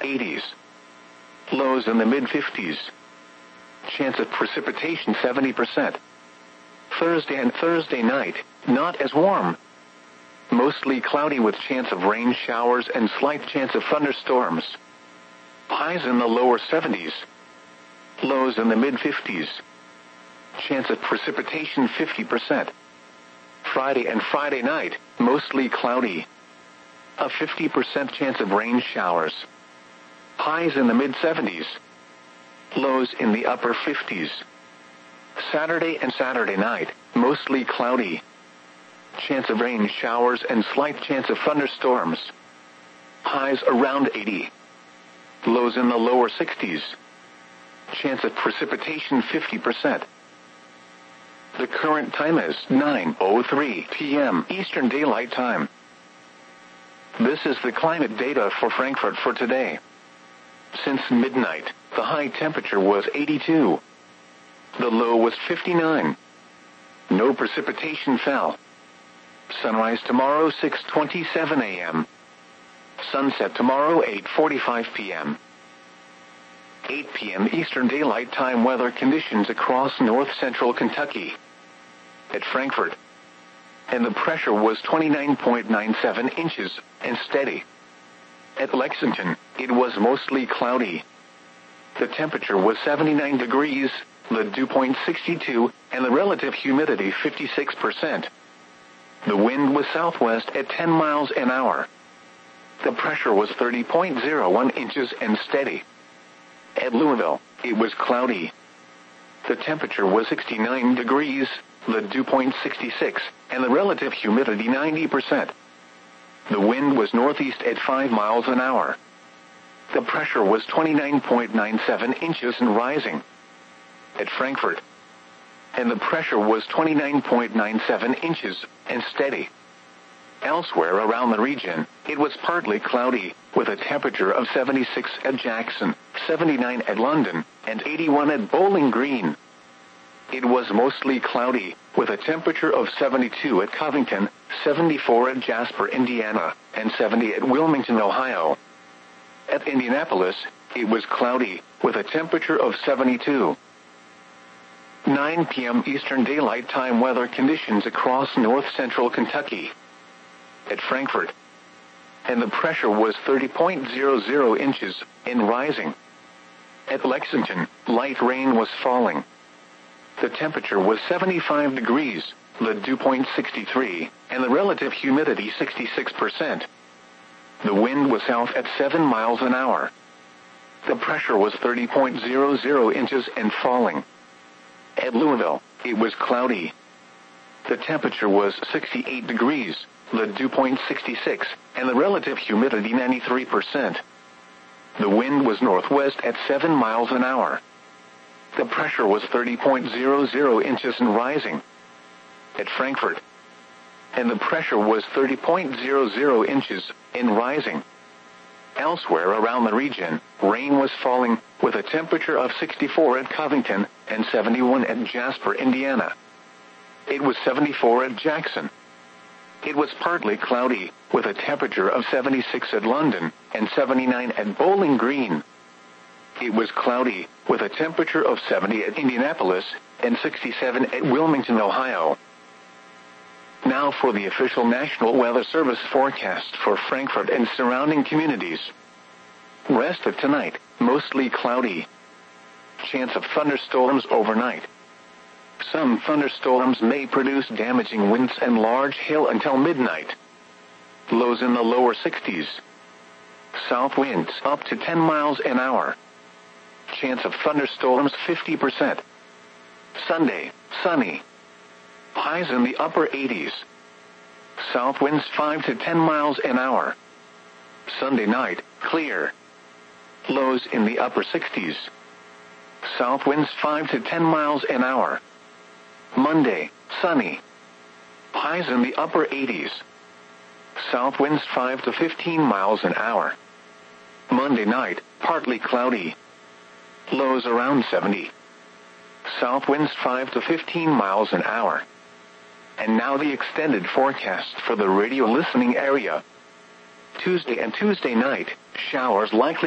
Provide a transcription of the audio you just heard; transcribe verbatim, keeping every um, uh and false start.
eighties. Lows in the mid-fifties. Chance of precipitation seventy percent. Thursday and Thursday night, not as warm. Mostly cloudy with chance of rain showers and slight chance of thunderstorms. Highs in the lower seventies. Lows in the mid-fifties. Chance of precipitation fifty percent. Friday and Friday night, mostly cloudy. A fifty percent chance of rain showers. Highs in the mid-seventies. Lows in the upper fifties. Saturday and Saturday night, mostly cloudy. Chance of rain showers and slight chance of thunderstorms. Highs around eighty. Lows in the lower sixties. Chance of precipitation fifty percent. The current time is nine oh three p.m. Eastern Daylight Time. This is the climate data for Frankfurt for today. Since midnight, the high temperature was eighty-two. The low was fifty-nine. No precipitation fell. Sunrise tomorrow six twenty-seven a.m. Sunset tomorrow eight forty-five p.m. eight p.m. Eastern Daylight Time weather conditions across north-central Kentucky. At Frankfurt. And the pressure was twenty-nine point nine seven inches, and steady. At Lexington, it was mostly cloudy. The temperature was seventy-nine degrees, the dew point sixty-two, and the relative humidity fifty-six percent. The wind was southwest at ten miles an hour. The pressure was thirty point zero one inches and steady. At Louisville, it was cloudy. The temperature was sixty-nine degrees, the dew point sixty-six, and the relative humidity ninety percent. The wind was northeast at five miles an hour. The pressure was twenty-nine point nine seven inches and rising. At Frankfurt. And the pressure was twenty-nine point nine seven inches, and steady. Elsewhere around the region, it was partly cloudy, with a temperature of seventy-six at Jackson, seventy-nine at London, and eighty-one at Bowling Green. It was mostly cloudy, with a temperature of seventy-two at Covington, seventy-four at Jasper, Indiana, and seventy at Wilmington, Ohio. At Indianapolis, it was cloudy, with a temperature of seventy-two. nine p.m. Eastern Daylight Time weather conditions across north-central Kentucky. At Frankfurt. And the pressure was thirty point zero zero inches, and rising. At Lexington, light rain was falling. The temperature was seventy-five degrees, the dew point sixty-three, and the relative humidity sixty-six percent. The wind was south at seven miles an hour. The pressure was thirty point zero zero inches and falling. At Louisville, it was cloudy. The temperature was sixty-eight degrees, the dew point sixty-six, and the relative humidity ninety-three percent. The wind was northwest at seven miles an hour. The pressure was thirty point zero zero inches and rising. At Frankfurt. And the pressure was thirty point zero zero inches, and rising. Elsewhere around the region, rain was falling, with a temperature of sixty-four at Covington, and seventy-one at Jasper, Indiana. It was seventy-four at Jackson. It was partly cloudy, with a temperature of seventy-six at London, and seventy-nine at Bowling Green. It was cloudy, with a temperature of seventy at Indianapolis, and sixty-seven at Wilmington, Ohio. Now for the official National Weather Service forecast for Frankfurt and surrounding communities. Rest of tonight, mostly cloudy. Chance of thunderstorms overnight. Some thunderstorms may produce damaging winds and large hail until midnight. Lows in the lower sixties. South winds up to ten miles an hour. Chance of thunderstorms fifty percent. Sunday, sunny. Highs in the upper eighties. South winds five to ten miles an hour. Sunday night, clear. Lows in the upper sixties. South winds five to ten miles an hour. Monday, sunny. Highs in the upper eighties. South winds five to fifteen miles an hour. Monday night, partly cloudy. Lows around seventy. South winds five to fifteen miles an hour. And now the extended forecast for the radio listening area. Tuesday and Tuesday night, showers likely.